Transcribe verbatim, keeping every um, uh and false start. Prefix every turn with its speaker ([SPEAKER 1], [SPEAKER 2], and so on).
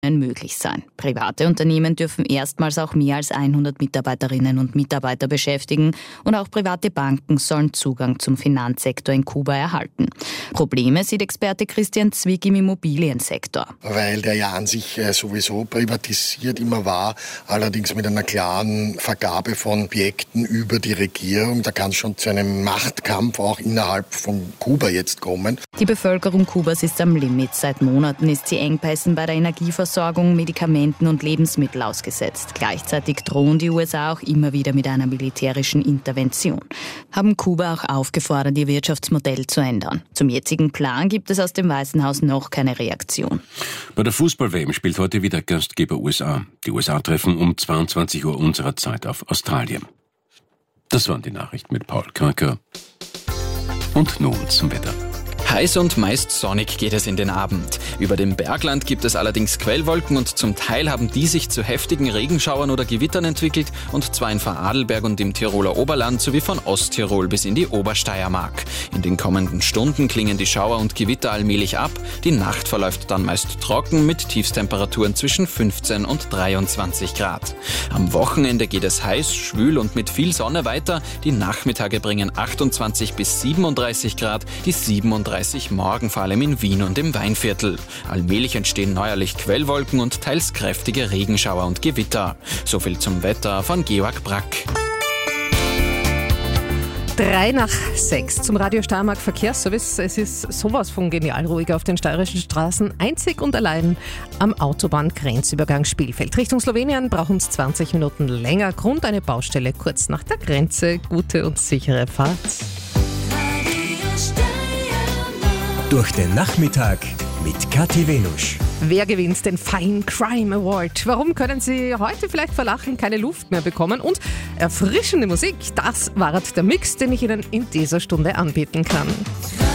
[SPEAKER 1] möglich sein. Private Unternehmen dürfen erstmals auch mehr als hundert Mitarbeiterinnen und Mitarbeiter beschäftigen und auch private Banken sollen Zugang zum Finanzsektor in Kuba erhalten. Probleme sieht Experte Christian Zwick im Immobiliensektor.
[SPEAKER 2] Weil der ja an sich sowieso privatisiert immer war, allerdings mit einer klaren Vergabe von Objekten über die Regierung. Da kann es schon zu einem Machtkampf auch innerhalb von Kuba jetzt kommen.
[SPEAKER 1] Die Bevölkerung Kubas ist am Limit. Seit Monaten ist sie Engpässen bei der Energieversorgung, Medikamenten und Lebensmittel ausgesetzt. Gleichzeitig drohen die U S A auch immer wieder mit einer militärischen Intervention. Haben Kuba auch aufgefordert, ihr Wirtschaftsmodell zu ändern. Zum jetzigen Plan gibt es aus dem Weißen Haus noch keine Reaktion.
[SPEAKER 3] Bei der Fußball-W M spielt heute wieder Gastgeber U S A. Die U S A treffen um zweiundzwanzig Uhr unserer Zeit auf Australien. Das waren die Nachrichten mit Paul Kröcker. Und nun zum Wetter.
[SPEAKER 4] Heiß und meist sonnig geht es in den Abend. Über dem Bergland gibt es allerdings Quellwolken und zum Teil haben die sich zu heftigen Regenschauern oder Gewittern entwickelt, und zwar in Vorarlberg und im Tiroler Oberland sowie von Osttirol bis in die Obersteiermark. In den kommenden Stunden klingen die Schauer und Gewitter allmählich ab. Die Nacht verläuft dann meist trocken mit Tiefstemperaturen zwischen fünfzehn und dreiundzwanzig Grad. Am Wochenende geht es heiß, schwül und mit viel Sonne weiter. Die Nachmittage bringen achtundzwanzig bis siebenunddreißig Grad, die siebenunddreißig morgen vor allem in Wien und im Weinviertel. Allmählich entstehen neuerlich Quellwolken und teils kräftige Regenschauer und Gewitter. So viel zum Wetter von Georg Brack.
[SPEAKER 5] Drei nach sechs zum Radio Steiermark Verkehrsservice. Es ist sowas von genial ruhig auf den steirischen Straßen. Einzig und allein am Autobahn-Grenzübergang Spielfeld. Richtung Slowenien brauchen es zwanzig Minuten länger. Grund eine Baustelle kurz nach der Grenze. Gute und sichere Fahrt.
[SPEAKER 6] Durch den Nachmittag mit Kathi Venusch.
[SPEAKER 5] Wer gewinnt den Fine Crime Award? Warum können Sie heute vielleicht vor Lachen keine Luft mehr bekommen? Und erfrischende Musik, das war der Mix, den ich Ihnen in dieser Stunde anbieten kann.